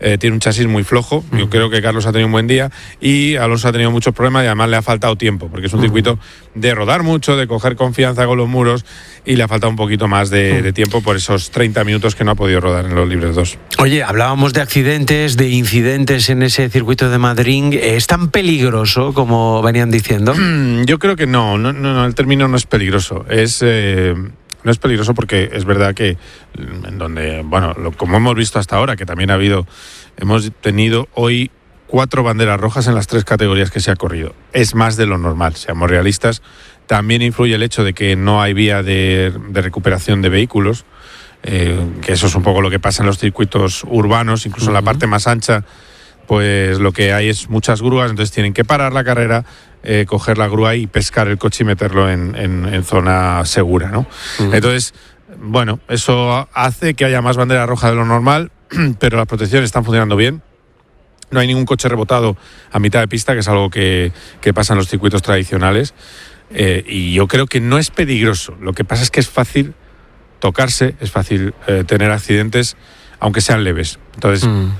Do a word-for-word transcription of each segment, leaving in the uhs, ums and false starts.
eh, tiene un chasis muy flojo. Yo uh-huh. creo que Carlos ha tenido un buen día y Alonso ha tenido muchos problemas y además le ha faltado tiempo, porque es un uh-huh. circuito de rodar mucho, de coger confianza con los muros, y le ha faltado un poquito más de, uh-huh. de tiempo por esos treinta minutos que no ha podido rodar en los libres dos. Oye, hablábamos de accidentes, de incidentes en ese circuito de Madrid. ¿Es tan peligroso como venían diciendo? Yo creo que no, no, no, no el término no es peligroso. Es... Eh, No es peligroso porque es verdad que en donde, bueno, lo, como hemos visto hasta ahora, que también ha habido, hemos tenido hoy cuatro banderas rojas en las tres categorías que se ha corrido. Es más de lo normal, seamos realistas. También influye el hecho de que no hay vía de, de recuperación de vehículos, eh, que eso es un poco lo que pasa en los circuitos urbanos, incluso uh-huh. en la parte más ancha, pues lo que hay es muchas grúas, entonces tienen que parar la carrera, Eh, coger la grúa y pescar el coche y meterlo en, en, en zona segura, ¿no? Uh-huh. Entonces, bueno, eso hace que haya más bandera roja de lo normal, pero las protecciones están funcionando bien. No hay ningún coche rebotado a mitad de pista, que es algo que, que pasa en los circuitos tradicionales. Eh, y yo creo que no es peligroso. Lo que pasa es que es fácil tocarse, es fácil eh, tener accidentes, aunque sean leves. Entonces... Uh-huh.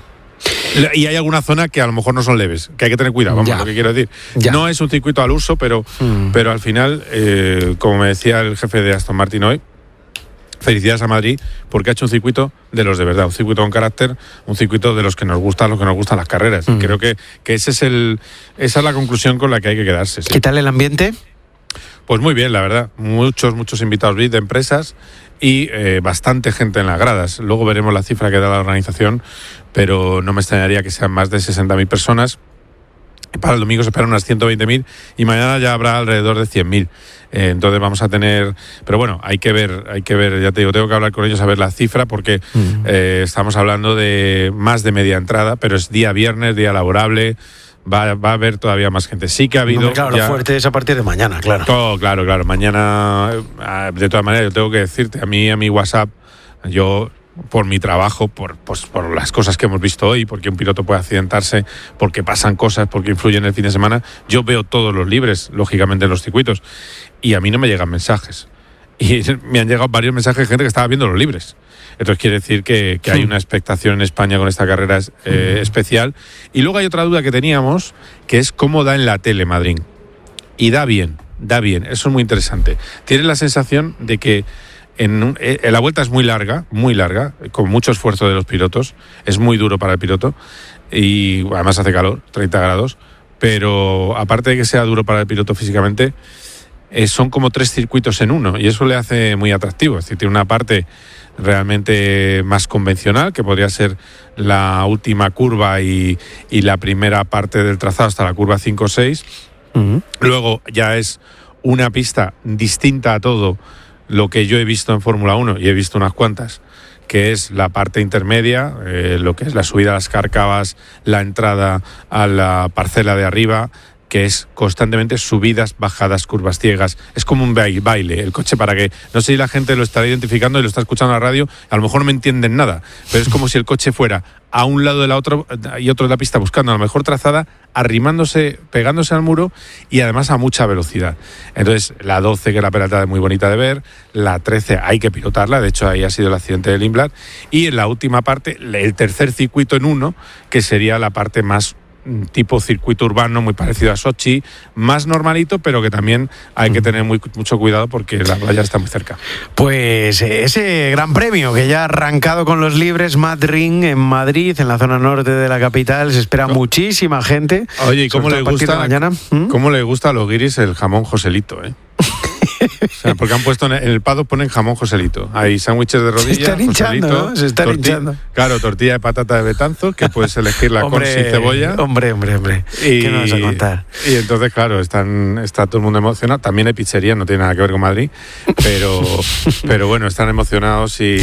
Y hay alguna zona que a lo mejor no son leves, que hay que tener cuidado, vamos, ya. lo que quiero decir. Ya. No es un circuito al uso, pero, mm. pero al final, eh, como me decía el jefe de Aston Martin hoy, felicidades a Madrid, porque ha hecho un circuito de los de verdad, un circuito con carácter, un circuito de los que nos gustan, los que nos gustan las carreras. Mm. Creo que, que ese es el, esa es la conclusión con la que hay que quedarse. ¿Sí? ¿Qué tal el ambiente? Pues muy bien, la verdad. Muchos, muchos invitados V I P de empresas y eh, bastante gente en las gradas. Luego veremos la cifra que da la organización, pero no me extrañaría que sean más de sesenta mil personas. Para el domingo se esperan unas ciento veinte mil y mañana ya habrá alrededor de cien mil. Eh, entonces vamos a tener... Pero bueno, hay que ver, hay que ver, ya te digo, tengo que hablar con ellos a ver la cifra, porque uh-huh. eh, estamos hablando de más de media entrada, pero es día viernes, día laborable... Va, va a haber todavía más gente. Sí que ha habido... No, claro, ya... lo fuerte es a partir de mañana, claro. Todo, claro, claro. Mañana, de todas maneras, yo tengo que decirte, a mí, a mi WhatsApp, yo, por mi trabajo, por, pues, por las cosas que hemos visto hoy, porque un piloto puede accidentarse, porque pasan cosas, porque influyen el fin de semana, yo veo todos los libres, lógicamente, en los circuitos, y a mí no me llegan mensajes. Y me han llegado varios mensajes de gente que estaba viendo los libres. Entonces quiere decir que, que hay una expectación en España con esta carrera eh, especial. Y luego hay otra duda que teníamos, que es cómo da en la tele Madrid. Y da bien, da bien. Eso es muy interesante. Tienes la sensación de que en, en la vuelta es muy larga, muy larga, con mucho esfuerzo de los pilotos. Es muy duro para el piloto. Y además hace calor, treinta grados. Pero aparte de que sea duro para el piloto físicamente, eh, son como tres circuitos en uno. Y eso le hace muy atractivo. Es decir, tiene una parte realmente más convencional, que podría ser la última curva y, y la primera parte del trazado hasta la curva cinco o seis. Uh-huh. Luego ya es una pista distinta a todo lo que yo he visto en Fórmula uno, y he visto unas cuantas, que es la parte intermedia, eh, lo que es la subida a las Cárcavas, la entrada a la parcela de arriba, que es constantemente subidas, bajadas, curvas ciegas. Es como un baile, el coche, para que... No sé si la gente lo estará identificando y lo está escuchando en la radio, a lo mejor no me entienden nada, pero es como si el coche fuera a un lado de la otra y otro de la pista buscando la mejor trazada, arrimándose, pegándose al muro y además a mucha velocidad. Entonces, la doce, que es la pelota, es muy bonita de ver, la trece hay que pilotarla, de hecho ahí ha sido el accidente del Lindblad, y en la última parte, el tercer circuito en uno, que sería la parte más tipo circuito urbano, muy parecido a Sochi, más normalito, pero que también hay que tener muy, mucho cuidado porque la playa está muy cerca. Pues ese gran premio que ya ha arrancado con los libres, Madrid en Madrid, en la zona norte de la capital, se espera no. muchísima gente. Oye, ¿y cómo le gusta mañana? ¿Mm? ¿Cómo le gusta a los guiris el jamón Joselito, eh? O sea, porque han puesto en el paddock, ponen jamón Joselito. Hay sándwiches de rodilla, se están hinchando, Joselito, ¿no? Se están torti- hinchando. Claro, tortilla de patata de Betanzos, que puedes elegirla con sin cebolla. Hombre, hombre, hombre. Y, ¿qué me vas a contar? Y entonces, claro, están, está todo el mundo emocionado. También hay pizzería, no tiene nada que ver con Madrid, pero, pero bueno, están emocionados y,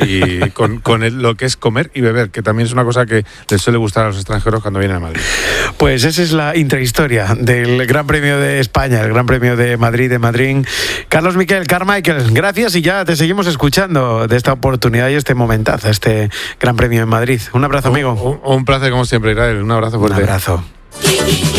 y con, con el, lo que es comer y beber, que también es una cosa que les suele gustar a los extranjeros cuando vienen a Madrid. Pues esa es la intrahistoria del Gran Premio de España, el Gran Premio de Madrid, de Madrid. Carlos Miquel, Carmichael, gracias, y ya te seguimos escuchando de esta oportunidad y este momentazo, este Gran Premio en Madrid. Un abrazo, amigo. Un, un, un placer como siempre, Israel. Un abrazo fuerte. Un abrazo.